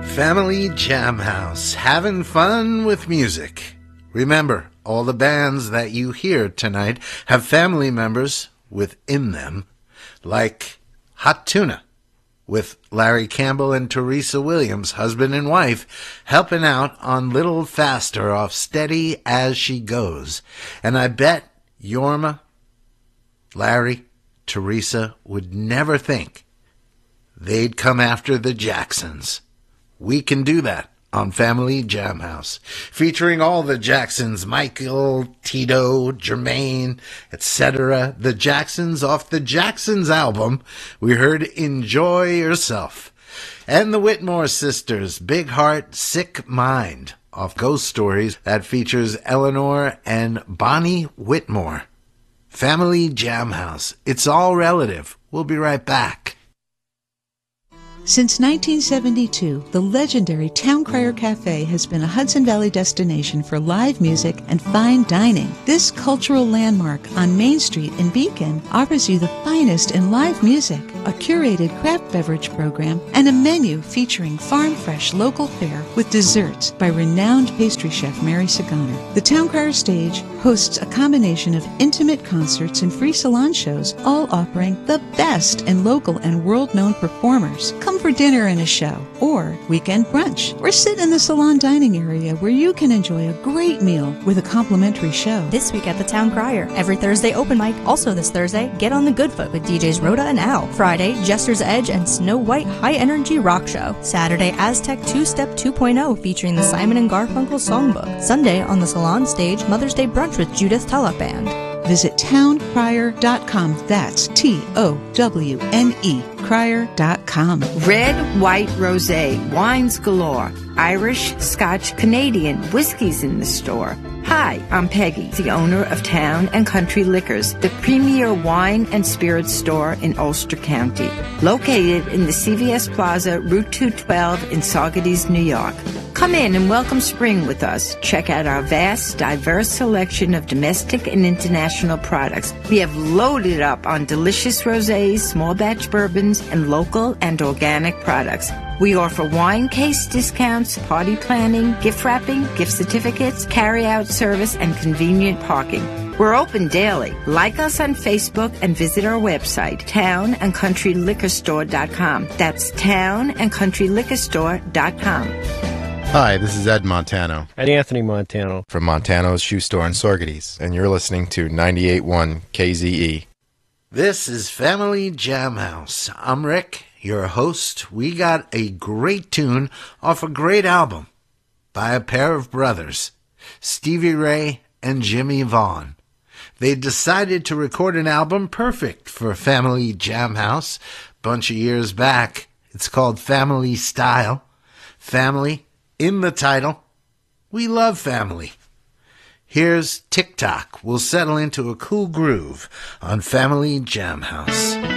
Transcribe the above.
Family Jam House, having fun with music. Remember, all the bands that you hear tonight have family members within them, like Hot Tuna, with Larry Campbell and Teresa Williams, husband and wife, helping out on Little Faster off Steady As She Goes. And I bet Yorma, Larry, Teresa would never think they'd come after the Jacksons. We can do that on Family Jam House, featuring all the Jacksons, Michael, Tito, Jermaine, etc. The Jacksons off the Jacksons album. We heard Enjoy Yourself. And the Whitmore Sisters, Big Heart, Sick Mind, off Ghost Stories, that features Eleanor and Bonnie Whitmore. Family Jam House. It's all relative. We'll be right back. Since 1972, the legendary Town Crier Cafe has been a Hudson Valley destination for live music and fine dining. This cultural landmark on Main Street in Beacon offers you the finest in live music, a curated craft beverage program, and a menu featuring farm-fresh local fare with desserts by renowned pastry chef Mary Sagana. The Town Crier stage hosts a combination of intimate concerts and free salon shows, all offering the best in local and world-known performers. Come for dinner and a show, or weekend brunch, or sit in the salon dining area where you can enjoy a great meal with a complimentary show. This week at the Town Crier, every Thursday open mic. Also this Thursday, get on the good foot with DJs Rhoda and Al. Friday, Jester's Edge and Snow White High Energy Rock Show. Saturday, Aztec 2-Step 2.0 featuring the Simon and Garfunkel Songbook. Sunday, on the salon stage, Mother's Day Brunch with Judith Tulloch Band. Visit towncrier.com. That's TOWNE. Crier.com. Red, white, rosé, wines galore, Irish, Scotch, Canadian, whiskies in the store. Hi, I'm Peggy, the owner of Town and Country Liquors, the premier wine and spirits store in Ulster County, located in the CVS Plaza, Route 212 in Saugerties, New York. Come in and welcome spring with us. Check out our vast, diverse selection of domestic and international products. We have loaded up on delicious rosés, small batch bourbons, and local and organic products. We offer wine case discounts, party planning, gift wrapping, gift certificates, carry-out service, and convenient parking. We're open daily. Like us on Facebook and visit our website, townandcountryliquorstore.com. That's townandcountryliquorstore.com. Hi, this is Ed Montano. And Anthony Montano. From Montano's Shoe Store in Saugerties, and you're listening to 98.1 KZE. This is Family Jam House. I'm Rick, your host. We got a great tune off a great album by a pair of brothers, Stevie Ray and Jimmy Vaughn. They decided to record an album perfect for Family Jam House a bunch of years back. It's called Family Style. Family in the title. We love family. Here's Tick Tock. We'll settle into a cool groove on Family Jam House.